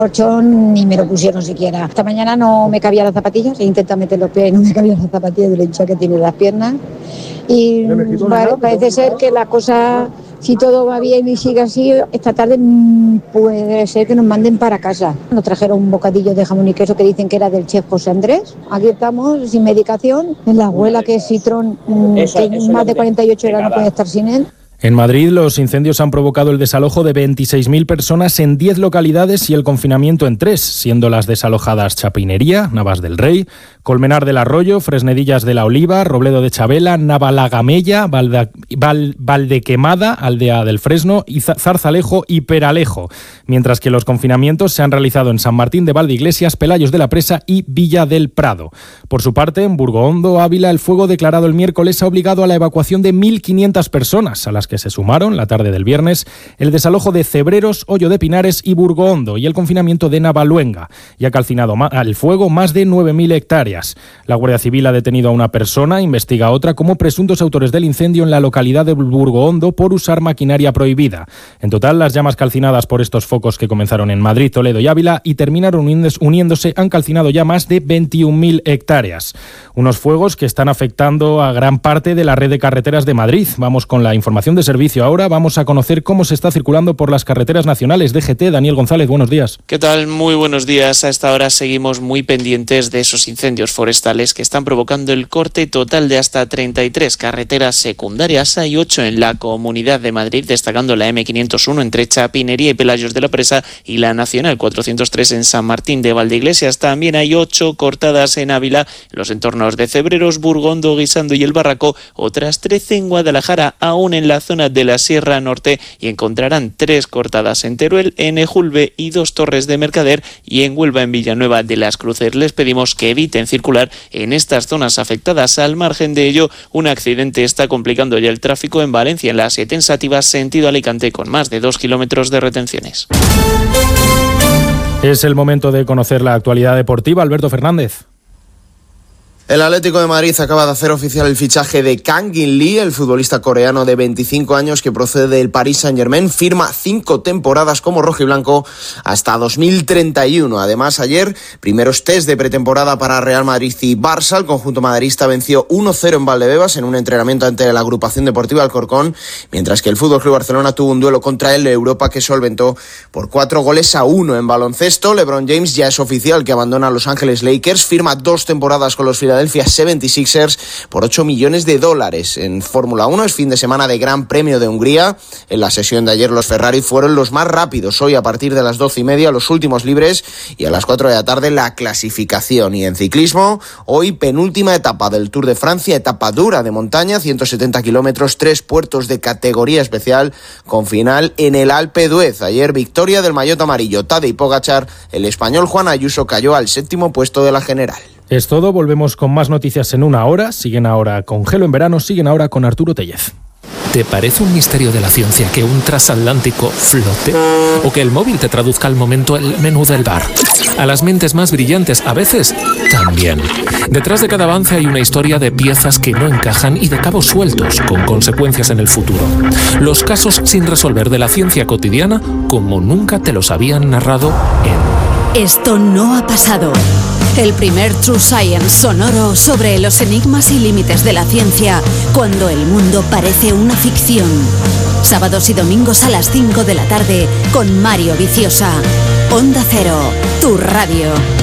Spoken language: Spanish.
colchón ni me lo pusieron siquiera. Esta mañana no me cabían las zapatillas, he intentado meter los pies y no me cabían las zapatillas de la hinchada que tiene las piernas. Y bueno, parece ser que la cosa, si todo va bien y sigue así, esta tarde puede ser que nos manden para casa. Nos trajeron un bocadillo de jamón y queso que dicen que era del chef José Andrés. Aquí estamos sin medicación, en la abuela que es Citrón, que más de 48 horas no puede estar sin él. En Madrid, los incendios han provocado el desalojo de 26.000 personas en 10 localidades y el confinamiento en 3, siendo las desalojadas Chapinería, Navas del Rey, Colmenar del Arroyo, Fresnedillas de la Oliva, Robledo de Chabela, Navalagamella, Valdequemada, Aldea del Fresno, y Zarzalejo y Peralejo, mientras que los confinamientos se han realizado en San Martín de Valdeiglesias, Pelayos de la Presa y Villa del Prado. Por su parte, en Burgohondo, Ávila, el fuego declarado el miércoles ha obligado a la evacuación de 1.500 personas, a las que se sumaron la tarde del viernes el desalojo de Cebreros, Hoyo de Pinares y Burgohondo y el confinamiento de Navaluenga, y ha calcinado al fuego más de 9.000 hectáreas. La Guardia Civil ha detenido a una persona, investiga a otra como presuntos autores del incendio en la localidad de Burgohondo por usar maquinaria prohibida. En total, las llamas calcinadas por estos focos que comenzaron en Madrid, Toledo y Ávila y terminaron uniéndose han calcinado ya más de 21.000 hectáreas. Unos fuegos que están afectando a gran parte de la red de carreteras de Madrid. Vamos con la información de servicio ahora. Vamos a conocer cómo se está circulando por las carreteras nacionales. DGT, Daniel González, buenos días. ¿Qué tal? Muy buenos días. A esta hora seguimos muy pendientes de esos incendios forestales que están provocando el corte total de hasta 33 carreteras secundarias. Hay 8 en la Comunidad de Madrid, destacando la M501 entre Chapinería y Pelayos de la Presa y la Nacional 403 en San Martín de Valdeiglesias. También hay 8 cortadas en Ávila, en los entornos de Cebreros, Burgohondo, Guisando y El Barraco, otras 13 en Guadalajara, aún en la zona de la Sierra Norte, y encontrarán 3 cortadas en Teruel, en Ejulbe y 2 Torres de Mercader, y en Huelva, en Villanueva de las Cruces. Les pedimos que eviten circular en estas zonas afectadas. Al margen de ello, un accidente está complicando ya el tráfico en Valencia, en la A7 en Sátiva, sentido Alicante, con más de 2 kilómetros de retenciones. Es el momento de conocer la actualidad deportiva. Alberto Fernández. El Atlético de Madrid acaba de hacer oficial el fichaje de Kang-in Lee, el futbolista coreano de 25 años que procede del Paris Saint-Germain. Firma 5 temporadas como rojiblanco hasta 2031. Además, ayer, primeros test de pretemporada para Real Madrid y Barça. El conjunto madridista venció 1-0 en Valdebebas en un entrenamiento ante la agrupación deportiva Alcorcón, mientras que el FC Barcelona tuvo un duelo contra el Europa que solventó por 4-1 en baloncesto. LeBron James ya es oficial que abandona a Los Ángeles Lakers. Firma 2 temporadas con los Philadelphia 76ers por $8 millones. En Fórmula 1 es fin de semana de Gran Premio de Hungría. En la sesión de ayer los Ferrari fueron los más rápidos. Hoy a partir de las 12:30 los últimos libres y a las 4 de la tarde la clasificación. Y en ciclismo, hoy penúltima etapa del Tour de Francia, etapa dura de montaña, 170 kilómetros, 3 puertos de categoría especial con final en el Alpe d'Huez. Ayer victoria del maillot amarillo Tadej Pogačar. El español Juan Ayuso cayó al 7º puesto de la general. Es todo, volvemos con más noticias en una hora. Siguen ahora con Gelo en Verano, siguen ahora con Arturo Tellez. ¿Te parece un misterio de la ciencia que un transatlántico flote? ¿O que el móvil te traduzca al momento el menú del bar? A las mentes más brillantes, a veces, también. Detrás de cada avance hay una historia de piezas que no encajan y de cabos sueltos, con consecuencias en el futuro. Los casos sin resolver de la ciencia cotidiana, como nunca te los habían narrado en... Esto no ha pasado. El primer True Science sonoro sobre los enigmas y límites de la ciencia cuando el mundo parece una ficción. Sábados y domingos a las 5 de la tarde con Mario Viciosa. Onda Cero, tu radio.